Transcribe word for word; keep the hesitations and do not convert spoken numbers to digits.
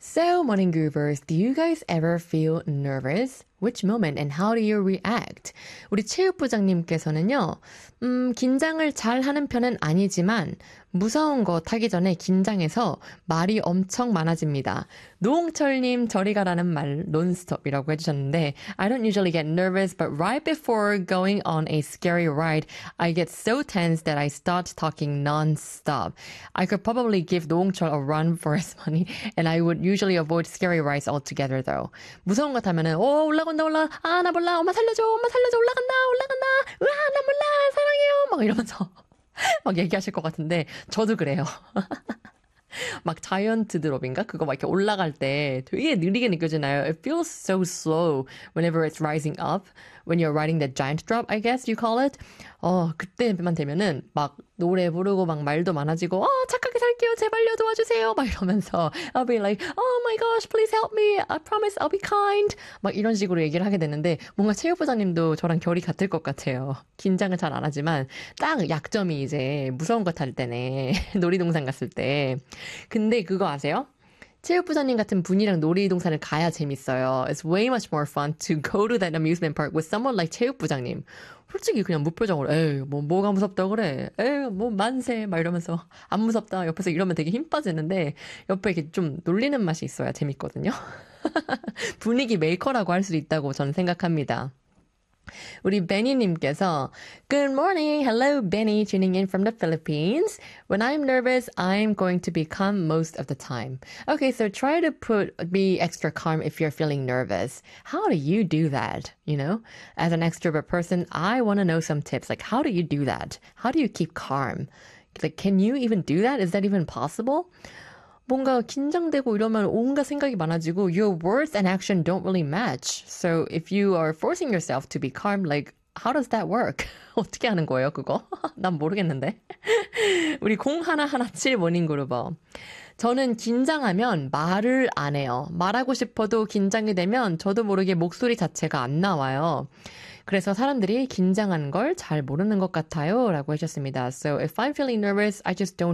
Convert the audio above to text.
So, morning groovers, do you guys ever feel nervous? Which moment and how do you react? 우리 체육부장님께서는요, 음, 긴장을 잘 하는 편은 아니지만 무서운 거 타기 전에 긴장해서 말이 엄청 많아집니다. 노홍철님 저리 가라는 말 논스톱이라고 해주셨는데 I don't usually get nervous, but right before going on a scary ride, I get so tense that I start talking non-stop. I could probably give 노홍철 a run for his money, and I would usually avoid scary rides altogether though. 무서운 거 타면은 오 올라간다 올라 아 나 몰라 엄마 살려줘 엄마 살려줘 올라간다 올라간다 으아 나 몰라 사랑해요 막 이러면서 막 얘기하실 것 같은데 저도 그래요. 막 자이언트 드롭인가? 그거 막 이렇게 올라갈 때 되게 느리게 느껴지나요? It feels so slow whenever it's rising up. When you're riding the giant drop, I guess you call it. 어, 그때만 되면은 막 노래 부르고 막 말도 많아지고 어, 착하게 살게요. 제발요 도와주세요. 막 이러면서 I'll be like, oh my gosh, please help me. I promise I'll be kind. 막 이런 식으로 얘기를 하게 되는데 뭔가 체육부장님도 저랑 결이 같을 것 같아요. 긴장을 잘 안 하지만 딱 약점이 이제 무서운 거 탈 때네. 놀이동산 갔을 때. 근데 그거 아세요? 체육부장님 같은 분이랑 놀이동산을 가야 재밌어요. It's way much more fun to go to that amusement park with someone like 체육부장님. 솔직히 그냥 무표정으로 에이 뭐 뭐가 무섭다 그래. 에이 뭐 만세 막 이러면서 안 무섭다. 옆에서 이러면 되게 힘 빠지는데 옆에 이렇게 좀 놀리는 맛이 있어야 재밌거든요. 분위기 메이커라고 할 수 있다고 저는 생각합니다. 우리 베니님께서 Good morning, hello Benny, tuning in from the Philippines. When I'm nervous, I'm going to be calm most of the time. Okay, so try to put be extra calm if you're feeling nervous. How do you do that? You know, as an extrovert person, I want to know some tips. Like, how do you do that? How do you keep calm? Like, can you even do that? Is that even possible? 뭔가 긴장되고 이러면 온갖 생각이 많아지고 your words and action don't really match. So if you are forcing yourself to be calm, like how does that work? 어떻게 하는 거예요, 그거? 난 모르겠는데. 우리 공일일칠 모닝그루버. 저는 긴장하면 말을 안 해요. 말하고 싶어도 긴장이 되면 저도 모르게 목소리 자체가 안 나와요. 그래서 사람들이 긴장한 걸 잘 모르는 것 같아요 라고 하셨습니다. So if I'm feeling nervous, I just don't